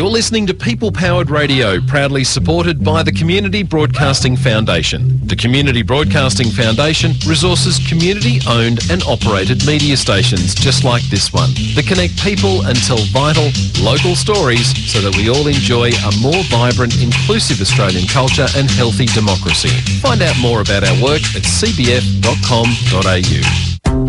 You're listening to People Powered Radio, proudly supported by the Community Broadcasting Foundation. The Community Broadcasting Foundation resources community-owned and operated media stations just like this one that connect people and tell vital, local stories so that we all enjoy a more vibrant, inclusive Australian culture and healthy democracy. Find out more about our work at cbf.com.au.